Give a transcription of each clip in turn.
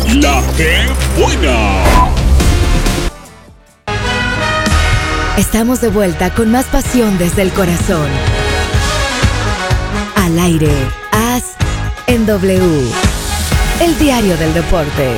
La que buena. Estamos de vuelta con más pasión desde el corazón. Al aire, AS en W, el diario del deporte.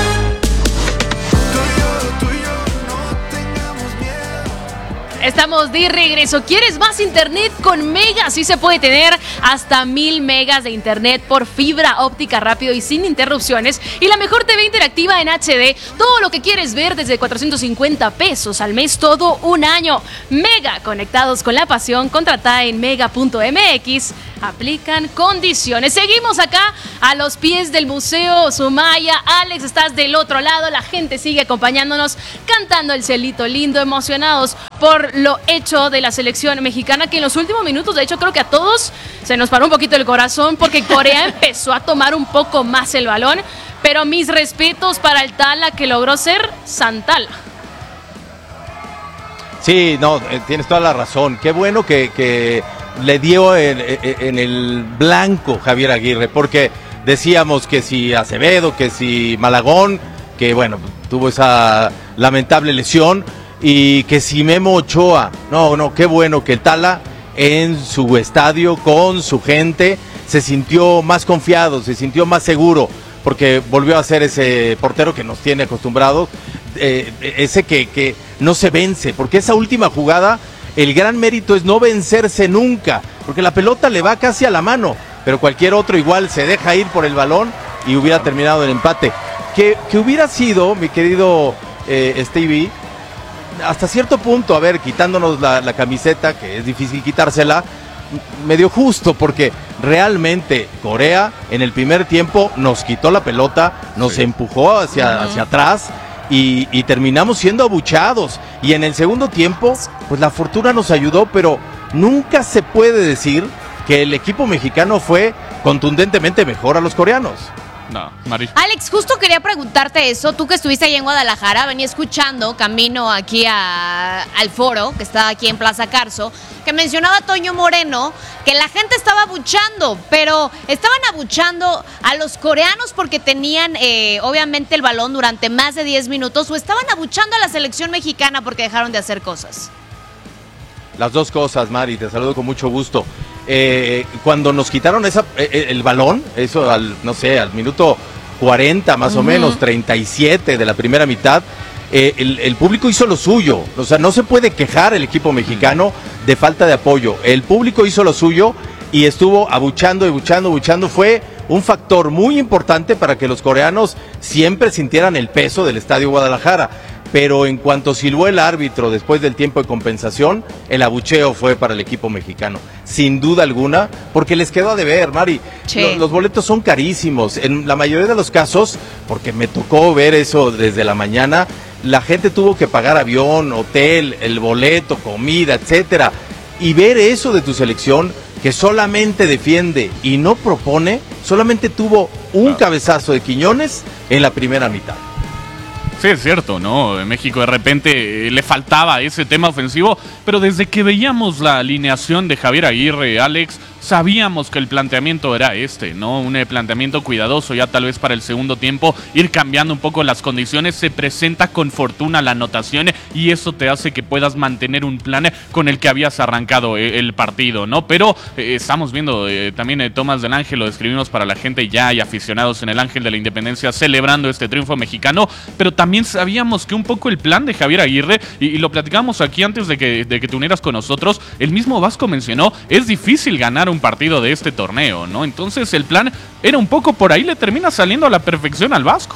Estamos de regreso. ¿Quieres más internet con Mega? Sí se puede tener hasta 1000 megas de internet por fibra óptica rápido y sin interrupciones. Y la mejor TV interactiva en HD. Todo lo que quieres ver desde 450 pesos al mes, todo un año. Mega, conectados con la pasión. Contrata en mega.mx. Aplican condiciones. Seguimos acá a los pies del Museo Sumaya. Alex, estás del otro lado. La gente sigue acompañándonos, cantando el cielito lindo, emocionados por lo hecho de la selección mexicana, que en los últimos minutos, de hecho, creo que a todos se nos paró un poquito el corazón porque Corea empezó a tomar un poco más el balón. Pero mis respetos para el Tala, que logró ser Santala. Sí, no, tienes toda la razón. Qué bueno que le dio en el blanco Javier Aguirre, porque decíamos que si Acevedo, que si Malagón, que bueno, tuvo esa lamentable lesión, y que si Memo Ochoa. No, qué bueno que el Tala en su estadio, con su gente, se sintió más confiado, se sintió más seguro, porque volvió a ser ese portero que nos tiene acostumbrados, ese que no se vence, porque esa última jugada, el gran mérito es no vencerse nunca, porque la pelota le va casi a la mano, pero cualquier otro igual se deja ir por el balón y hubiera terminado el empate. Que hubiera sido, mi querido Stevie, hasta cierto punto, a ver, quitándonos la camiseta, que es difícil quitársela, medio justo, porque realmente Corea en el primer tiempo nos quitó la pelota, nos empujó hacia atrás, y terminamos siendo abucheados, y en el segundo tiempo pues la fortuna nos ayudó, pero nunca se puede decir que el equipo mexicano fue contundentemente mejor a los coreanos. No, Mari. Alex, justo quería preguntarte eso, tú que estuviste ahí en Guadalajara, venía escuchando camino aquí al foro, que está aquí en Plaza Carso, que mencionaba Toño Moreno, que la gente estaba abuchando, pero estaban abuchando a los coreanos porque tenían obviamente el balón durante más de 10 minutos, o estaban abuchando a la selección mexicana porque dejaron de hacer cosas. Las dos cosas, Mari, te saludo con mucho gusto. Cuando nos quitaron el balón, eso al minuto 40 más o menos, 37 de la primera mitad, el público hizo lo suyo. O sea, no se puede quejar el equipo mexicano de falta de apoyo. El público hizo lo suyo y estuvo abuchando. Fue un factor muy importante para que los coreanos siempre sintieran el peso del Estadio Guadalajara. Pero en cuanto silbó el árbitro después del tiempo de compensación, el abucheo fue para el equipo mexicano, sin duda alguna, porque les quedó a deber, Mari. Sí. Los boletos son carísimos, en la mayoría de los casos, porque me tocó ver eso desde la mañana, la gente tuvo que pagar avión, hotel, el boleto, comida, etcétera, y ver eso de tu selección, que solamente defiende y no propone, solamente tuvo un cabezazo de Quiñones en la primera mitad. Sí, es cierto, ¿no? En México de repente le faltaba ese tema ofensivo, pero desde que veíamos la alineación de Javier Aguirre, Alex, sabíamos que el planteamiento era ¿no? Un planteamiento cuidadoso, ya tal vez para el segundo tiempo, ir cambiando un poco las condiciones, se presenta con fortuna la anotación y eso te hace que puedas mantener un plan con el que habías arrancado el partido, ¿no? Pero estamos viendo también Tomás del Ángel, lo describimos para la gente ya y aficionados en el Ángel de la Independencia celebrando este triunfo mexicano, pero también sabíamos que un poco el plan de Javier Aguirre, y lo platicamos aquí antes de que te unieras con nosotros, el mismo Vasco mencionó, es difícil ganar un partido de este torneo, ¿no? Entonces el plan era un poco por ahí, le termina saliendo a la perfección al Vasco.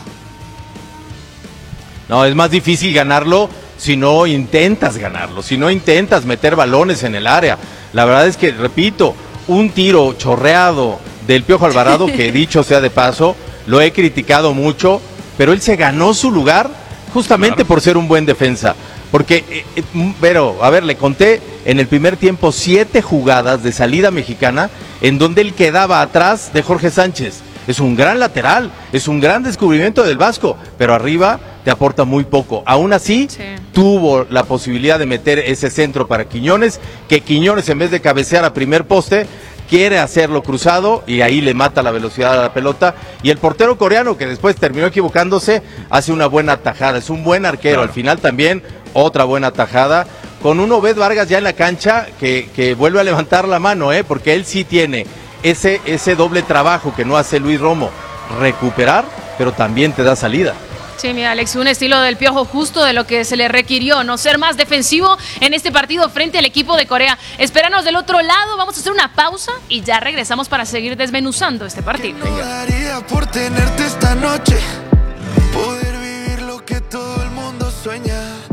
No, es más difícil ganarlo si no intentas ganarlo, si no intentas meter balones en el área. La verdad es que, repito, un tiro chorreado del Piojo Alvarado, que dicho sea de paso, lo he criticado mucho, pero él se ganó su lugar justamente por ser un buen defensa. Porque, pero, a ver, le conté en el primer tiempo 7 jugadas de salida mexicana en donde él quedaba atrás de Jorge Sánchez. Es un gran lateral, es un gran descubrimiento del Vasco, pero arriba te aporta muy poco. Aún así, tuvo la posibilidad de meter ese centro para Quiñones, que Quiñones, en vez de cabecear a primer poste, quiere hacerlo cruzado y ahí le mata la velocidad a la pelota. Y el portero coreano, que después terminó equivocándose, hace una buena atajada. Es un buen arquero. Claro. Al final también otra buena atajada. Con un Obed Vargas ya en la cancha que vuelve a levantar la mano, porque él sí tiene ese doble trabajo que no hace Luis Romo. Recuperar, pero también te da salida. Sí, mira, Alex, un estilo del Piojo justo de lo que se le requirió, no ser más defensivo en este partido frente al equipo de Corea. Espéranos del otro lado, vamos a hacer una pausa y ya regresamos para seguir desmenuzando este partido. No daría por tenerte esta noche, poder vivir lo que todo el mundo sueña.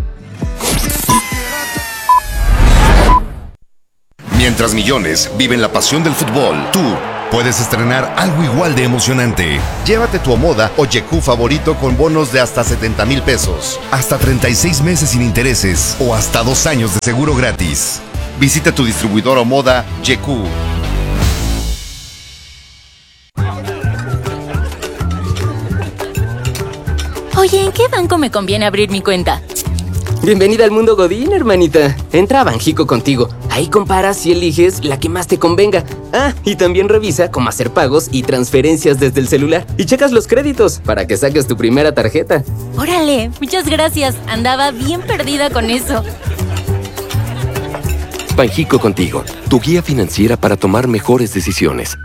Mientras millones viven la pasión del fútbol, tú puedes estrenar algo igual de emocionante. Llévate tu Omoda o YQ favorito con bonos de hasta 70,000 pesos, hasta 36 meses sin intereses o hasta 2 años de seguro gratis. Visita tu distribuidor Omoda YQ. Oye, ¿en qué banco me conviene abrir mi cuenta? Bienvenida al mundo Godín, hermanita. Entra a Banjico Contigo. Ahí comparas y eliges la que más te convenga. Ah, y también revisa cómo hacer pagos y transferencias desde el celular. Y checas los créditos para que saques tu primera tarjeta. Órale, muchas gracias. Andaba bien perdida con eso. Banjico Contigo, tu guía financiera para tomar mejores decisiones.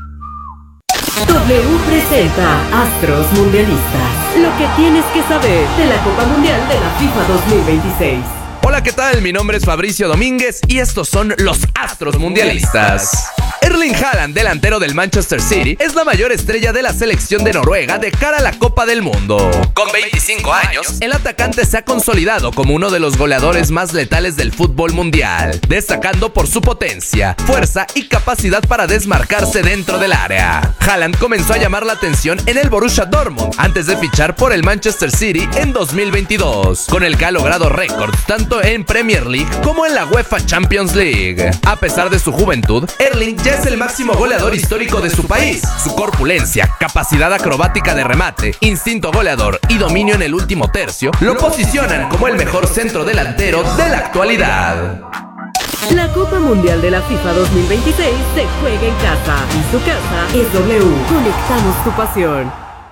W presenta Astros Mundialistas. Lo que tienes que saber de la Copa Mundial de la FIFA 2026. Hola, ¿qué tal? Mi nombre es Fabricio Domínguez y estos son los Astros Mundialistas. Erling Haaland, delantero del Manchester City, es la mayor estrella de la selección de Noruega de cara a la Copa del Mundo. Con 25 años, el atacante se ha consolidado como uno de los goleadores más letales del fútbol mundial, destacando por su potencia, fuerza y capacidad para desmarcarse dentro del área. Haaland comenzó a llamar la atención en el Borussia Dortmund antes de fichar por el Manchester City en 2022, con el que ha logrado récords tanto en Premier League como en la UEFA Champions League. A pesar de su juventud, Erling ya es el máximo goleador histórico de su país. Su corpulencia, capacidad acrobática de remate, instinto goleador y dominio en el último tercio lo posicionan como el mejor centro delantero de la actualidad. La Copa Mundial de la FIFA 2026 se juega en casa y su casa es W. Conectamos tu pasión.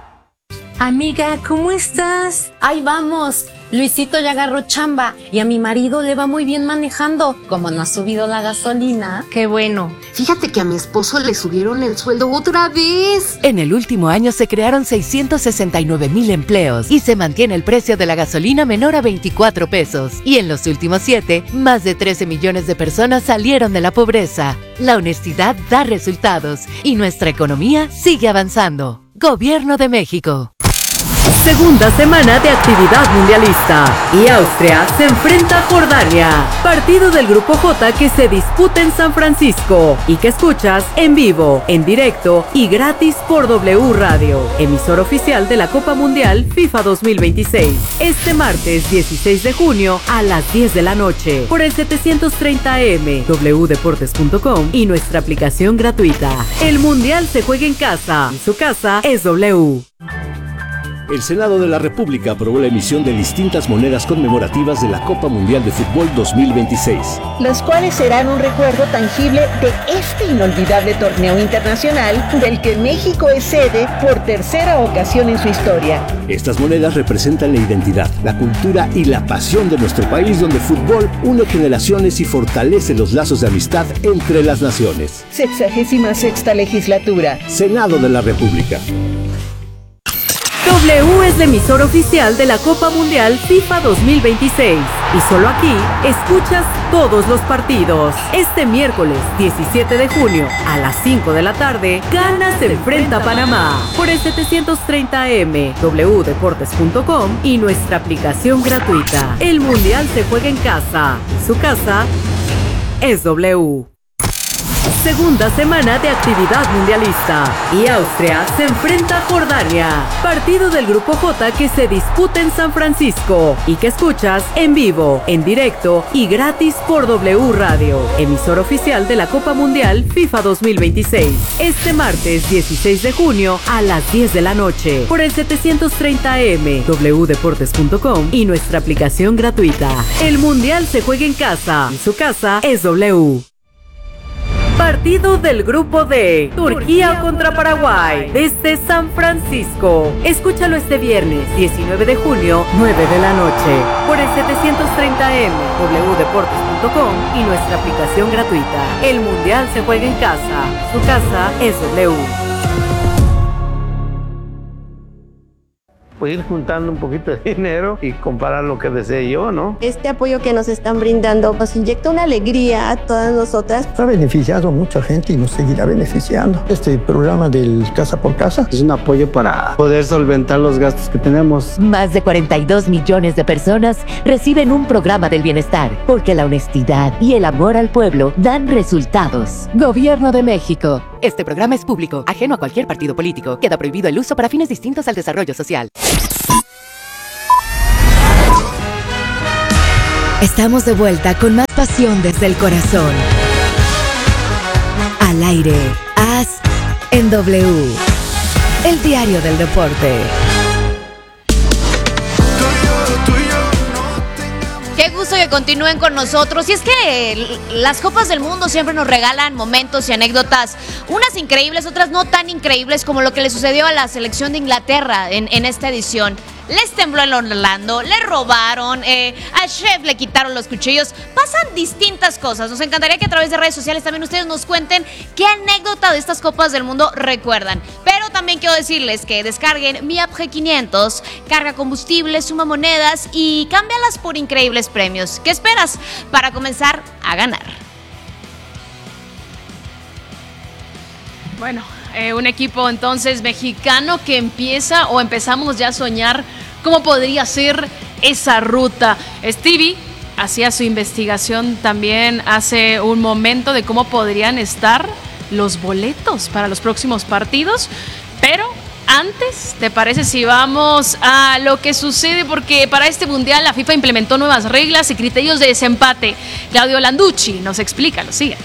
Amiga, ¿cómo estás? Ahí vamos. Luisito ya agarró chamba y a mi marido le va muy bien manejando. Como no ha subido la gasolina. Qué bueno. Fíjate que a mi esposo le subieron el sueldo otra vez. En el último año se crearon 669,000 empleos y se mantiene el precio de la gasolina menor a 24 pesos. Y en los últimos 7, más de 13 millones de personas salieron de la pobreza. La honestidad da resultados y nuestra economía sigue avanzando. Gobierno de México. Segunda semana de actividad mundialista y Austria se enfrenta a Jordania. Partido del Grupo J que se disputa en San Francisco y que escuchas en vivo, en directo y gratis por W Radio, emisor oficial de la Copa Mundial FIFA 2026. Este martes 16 de junio a las 10 de la noche por el 730M, wdeportes.com y nuestra aplicación gratuita. El Mundial se juega en casa y su casa es W. El Senado de la República aprobó la emisión de distintas monedas conmemorativas de la Copa Mundial de Fútbol 2026. Las cuales serán un recuerdo tangible de este inolvidable torneo internacional del que México es sede por tercera ocasión en su historia. Estas monedas representan la identidad, la cultura y la pasión de nuestro país, donde el fútbol une generaciones y fortalece los lazos de amistad entre las naciones. 66ª legislatura. Senado de la República. W es el emisor oficial de la Copa Mundial FIFA 2026 y solo aquí escuchas todos los partidos. Este miércoles 17 de junio a las 5 de la tarde, Ghana se enfrenta a Panamá por el 730M, wdeportes.com y nuestra aplicación gratuita. El Mundial se juega en casa y su casa es W. Segunda semana de actividad mundialista y Austria se enfrenta a Jordania. Partido del Grupo J que se disputa en San Francisco y que escuchas en vivo, en directo y gratis por W Radio, emisor oficial de la Copa Mundial FIFA 2026. Este martes 16 de junio a las 10 de la noche por el 730M, wdeportes.com y nuestra aplicación gratuita. El Mundial se juega en casa y su casa es W. Partido del Grupo D, Turquía contra Paraguay, desde San Francisco. Escúchalo este viernes, 19 de junio, 9 de la noche, por el 730M, wdeportes.com y nuestra aplicación gratuita. El Mundial se juega en casa. Su casa es W. Pues ir juntando un poquito de dinero y comprar lo que desee yo, ¿no? Este apoyo que nos están brindando nos inyecta una alegría a todas nosotras. Ha beneficiado a mucha gente y nos seguirá beneficiando. Este programa del Casa por Casa es un apoyo para poder solventar los gastos que tenemos. Más de 42 millones de personas reciben un programa del bienestar, porque la honestidad y el amor al pueblo dan resultados. Gobierno de México. Este programa es público, ajeno a cualquier partido político. Queda prohibido el uso para fines distintos al desarrollo social. Estamos de vuelta con más pasión desde el corazón. Al aire, AS en W, el diario del deporte. Qué gusto que continúen con nosotros. Y es que las Copas del Mundo siempre nos regalan momentos y anécdotas, unas increíbles, otras no tan increíbles, como lo que le sucedió a la selección de Inglaterra en esta edición. Les tembló en Orlando, le robaron, al chef le quitaron los cuchillos. Pasan distintas cosas. Nos encantaría que a través de redes sociales también ustedes nos cuenten qué anécdota de estas Copas del Mundo recuerdan. Pero también quiero decirles que descarguen Mi App G500, carga combustible, suma monedas y cámbialas por increíbles premios. ¿Qué esperas para comenzar a ganar? Bueno, un equipo entonces mexicano que empezamos ya a soñar cómo podría ser esa ruta. Stevie hacía su investigación también hace un momento de cómo podrían estar los boletos para los próximos partidos, pero antes, ¿te parece si vamos a lo que sucede? Porque para este mundial la FIFA implementó nuevas reglas y criterios de desempate. Claudio Landucci nos explica lo siguiente.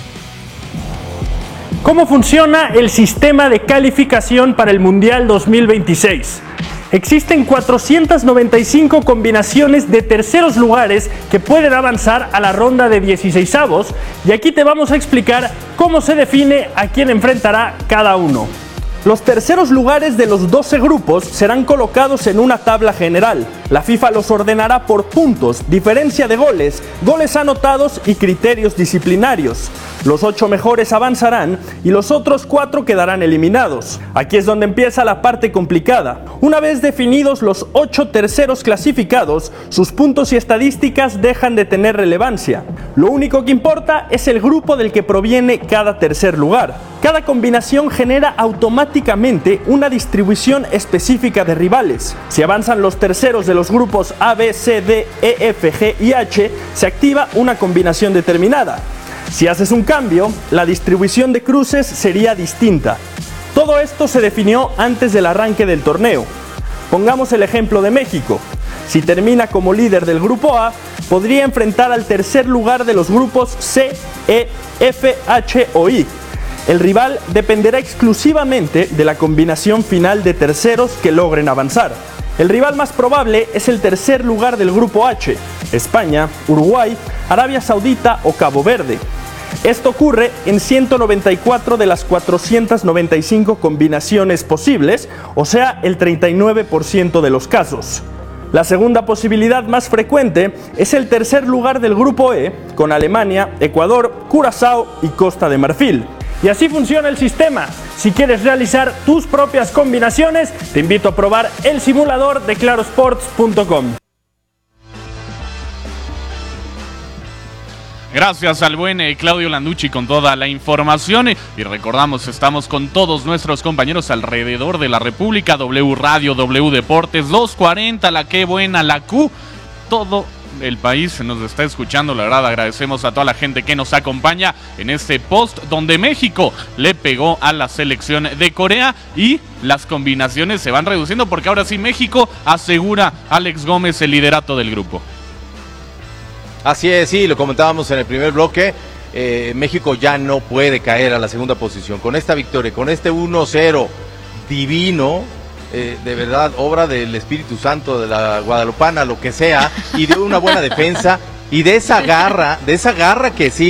¿Cómo funciona el sistema de calificación para el Mundial 2026? Existen 495 combinaciones de terceros lugares que pueden avanzar a la ronda de 16avos, y aquí te vamos a explicar cómo se define a quién enfrentará cada uno. Los terceros lugares de los 12 grupos serán colocados en una tabla general. La FIFA los ordenará por puntos, diferencia de goles, goles anotados y criterios disciplinarios. Los 8 mejores avanzarán y los otros 4 quedarán eliminados. Aquí es donde empieza la parte complicada. Una vez definidos los 8 terceros clasificados, sus puntos y estadísticas dejan de tener relevancia. Lo único que importa es el grupo del que proviene cada tercer lugar. Cada combinación genera automáticamente una distribución específica de rivales. Si avanzan los terceros de los grupos A, B, C, D, E, F, G y H, se activa una combinación determinada. Si haces un cambio, la distribución de cruces sería distinta. Todo esto se definió antes del arranque del torneo. Pongamos el ejemplo de México. Si termina como líder del grupo A, podría enfrentar al tercer lugar de los grupos C, E, F, H o I. El rival dependerá exclusivamente de la combinación final de terceros que logren avanzar. El rival más probable es el tercer lugar del grupo H: España, Uruguay, Arabia Saudita o Cabo Verde. Esto ocurre en 194 de las 495 combinaciones posibles, o sea, el 39% de los casos. La segunda posibilidad más frecuente es el tercer lugar del grupo E, con Alemania, Ecuador, Curazao y Costa de Marfil. Y así funciona el sistema. Si quieres realizar tus propias combinaciones, te invito a probar el simulador de clarosports.com. Gracias al buen Claudio Landucci con toda la información. Y recordamos, estamos con todos nuestros compañeros alrededor de la República. W Radio, W Deportes, 240, la Qué Buena, la Q. Todo el país nos está escuchando. La verdad, agradecemos a toda la gente que nos acompaña en este post donde México le pegó a la selección de Corea y las combinaciones se van reduciendo porque ahora sí México asegura a Alex Gómez el liderato del grupo. Así es, sí, lo comentábamos en el primer bloque. México ya no puede caer a la segunda posición. Con esta victoria, con este 1-0 divino, de verdad, obra del Espíritu Santo, de la Guadalupana, lo que sea, y de una buena defensa, y de esa garra que sí,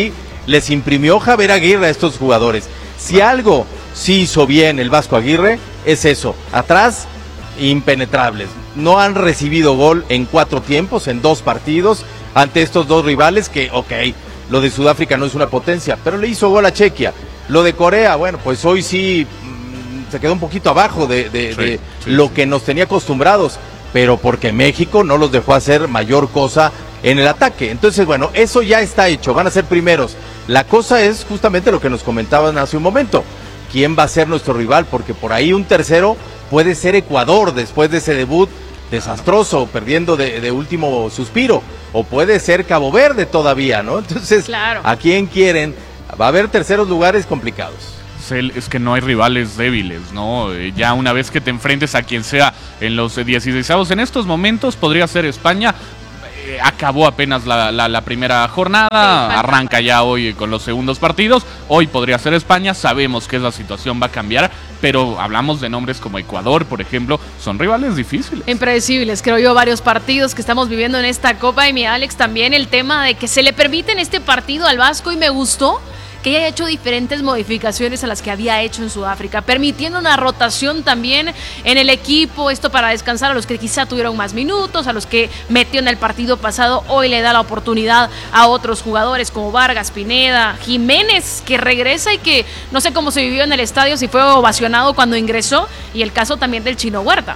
les imprimió Javier Aguirre a estos jugadores. Si algo sí hizo bien el Vasco Aguirre, es eso, atrás impenetrables. No han recibido gol en 4 tiempos, en 2 partidos, ante estos 2 rivales que, lo de Sudáfrica no es una potencia, pero le hizo gol a Chequia. Lo de Corea, bueno, pues hoy sí se quedó un poquito abajo de lo que nos tenía acostumbrados, pero porque México no los dejó hacer mayor cosa en el ataque. Entonces, bueno, eso ya está hecho, van a ser primeros. La cosa es justamente lo que nos comentaban hace un momento. ¿Quién va a ser nuestro rival? Porque por ahí un tercero puede ser Ecuador después de ese debut desastroso, perdiendo de último suspiro, o puede ser Cabo Verde todavía, ¿no? Entonces, claro. ¿A quién quieren? Va a haber terceros lugares complicados. Es que no hay rivales débiles, ¿no? Ya una vez que te enfrentes a quien sea en los 16avos, en estos momentos podría ser España. Acabó apenas la primera jornada, arranca ya hoy con los segundos partidos. Hoy podría ser España, sabemos que esa situación va a cambiar, pero hablamos de nombres como Ecuador, por ejemplo, son rivales difíciles. Impredecibles, creo yo, varios partidos que estamos viviendo en esta Copa. Y mi Alex, también el tema de que se le permite en este partido al Vasco, y me gustó que haya hecho diferentes modificaciones a las que había hecho en Sudáfrica, permitiendo una rotación también en el equipo, esto para descansar a los que quizá tuvieron más minutos, a los que metió en el partido pasado. Hoy le da la oportunidad a otros jugadores como Vargas, Pineda, Jiménez, que regresa y que no sé cómo se vivió en el estadio, si fue ovacionado cuando ingresó, y el caso también del Chino Huerta.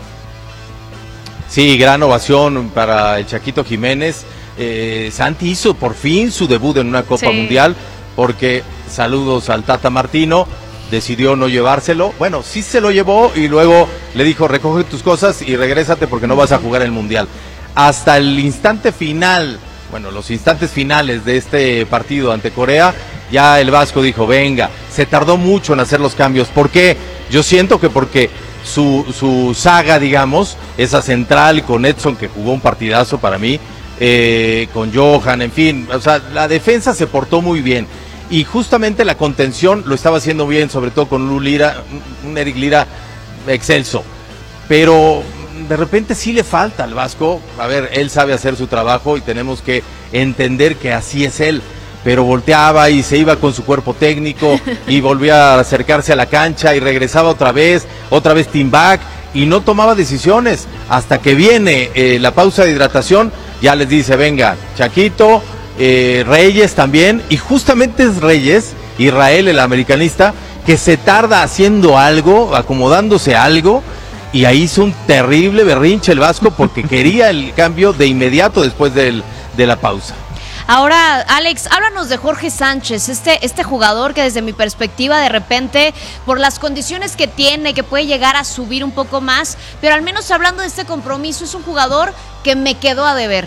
Sí, gran ovación para el Chaquito Jiménez. Santi hizo por fin su debut en una Copa Mundial, porque, saludos al Tata Martino, decidió no llevárselo. Bueno, sí se lo llevó y luego le dijo, recoge tus cosas y regrésate porque no vas a jugar el Mundial. Hasta el instante final, bueno, los instantes finales de este partido ante Corea, ya el Vasco dijo, venga, se tardó mucho en hacer los cambios. ¿Por qué? Yo siento que porque su saga, digamos, esa central con Edson, que jugó un partidazo para mí, con Johan, en fin, o sea, la defensa se portó muy bien. Y justamente la contención lo estaba haciendo bien, sobre todo con un Eric Lira excelso. Pero de repente sí le falta al Vasco. A ver, él sabe hacer su trabajo y tenemos que entender que así es él. Pero volteaba y se iba con su cuerpo técnico y volvía a acercarse a la cancha y regresaba otra vez team back, y no tomaba decisiones. Hasta que viene la pausa de hidratación, ya les dice, venga, Chaquito, Reyes también, y justamente es Reyes, Israel, el americanista, que se tarda haciendo algo, acomodándose algo, y ahí hizo un terrible berrinche el Vasco porque quería el cambio de inmediato después de la pausa. Ahora, Alex, háblanos de Jorge Sánchez, este jugador que desde mi perspectiva de repente, por las condiciones que tiene, que puede llegar a subir un poco más, pero al menos hablando de este compromiso, es un jugador que me quedó a deber.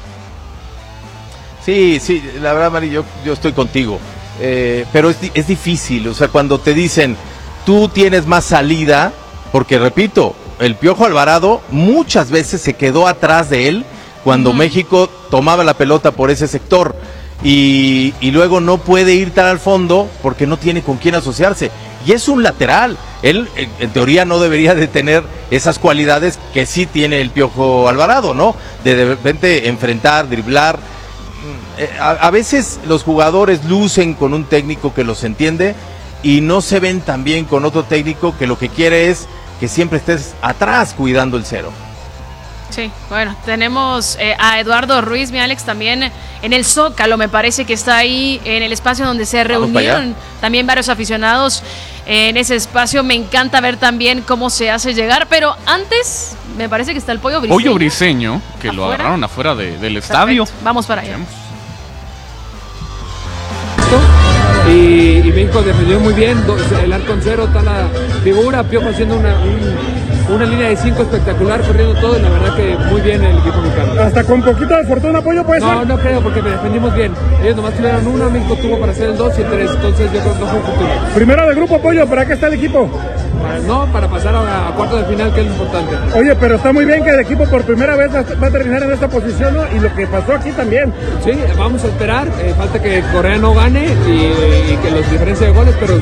Sí, la verdad, Mari, yo estoy contigo, pero es difícil, o sea, cuando te dicen, tú tienes más salida, porque repito, el Piojo Alvarado muchas veces se quedó atrás de él, cuando México tomaba la pelota por ese sector, y luego no puede ir tan al fondo porque no tiene con quién asociarse, y es un lateral. Él en teoría no debería de tener esas cualidades que sí tiene el Piojo Alvarado, ¿no? De repente enfrentar, driblar. A veces los jugadores lucen con un técnico que los entiende y no se ven tan bien con otro técnico que lo que quiere es que siempre estés atrás cuidando el cero. Sí, bueno, tenemos a Eduardo Ruiz, mi Alex, también en el Zócalo, me parece que está ahí en el espacio donde se reunieron también varios aficionados en ese espacio. Me encanta ver también cómo se hace llegar, pero antes me parece que está el Pollo Briseño. Pollo Briseño, que lo agarraron afuera del estadio. Vamos para allá. Y México defendió muy bien, el arco en cero, está la figura, Piojo haciendo una línea de 5 espectacular, corriendo todo, y la verdad que muy bien el equipo mexicano. ¿Hasta con poquito de fortuna, Pollo, puede ser? No creo, porque me defendimos bien. Ellos nomás tuvieron una, México tuvo para hacer el 2 y el 3, entonces yo creo que no fue fortuna. Primero de grupo, Pollo, ¿para qué está el equipo? Para pasar a cuartos de final, que es lo importante. Oye, pero está muy bien que el equipo por primera vez va a terminar en esta posición, ¿no? Y lo que pasó aquí también. Sí, vamos a esperar, falta que Corea no gane y que los diferencia de goles, pero...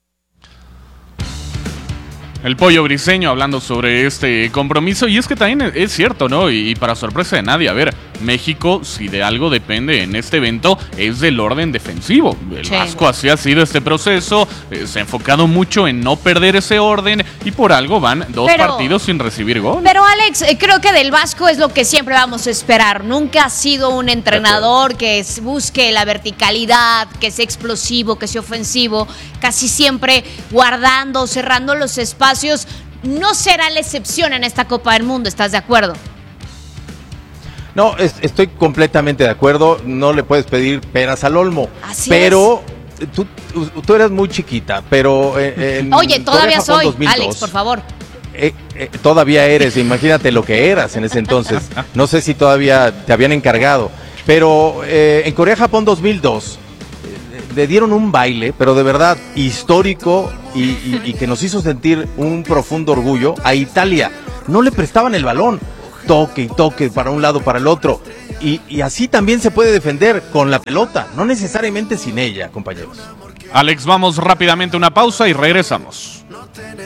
El Pollo Briseño hablando sobre este compromiso, y es que también es cierto, ¿no? Y para sorpresa de nadie, a ver, México, si de algo depende en este evento, es del orden defensivo. El Sí. Vasco así ha sido este proceso, se ha enfocado mucho en no perder ese orden y por algo van dos partidos sin recibir gol. Pero Alex, creo que del Vasco es lo que siempre vamos a esperar. Nunca ha sido un entrenador que busque la verticalidad, que sea explosivo, que sea ofensivo, casi siempre guardando, cerrando los espacios. No será la excepción en esta Copa del Mundo, ¿estás de acuerdo? No, estoy completamente de acuerdo. No le puedes pedir peras al olmo. Así pero tú eras muy chiquita, pero Oye, todavía Corea-Japón soy, 2002, Alex, por favor. Todavía eres, imagínate lo que eras en ese entonces. No sé si todavía te habían encargado, pero en Corea-Japón 2002 le dieron un baile, pero de verdad histórico y que nos hizo sentir un profundo orgullo a Italia. No le prestaban el balón, toque y toque para un lado, para el otro. Y así también se puede defender con la pelota, no necesariamente sin ella, compañeros. Alex, vamos rápidamente a una pausa y regresamos.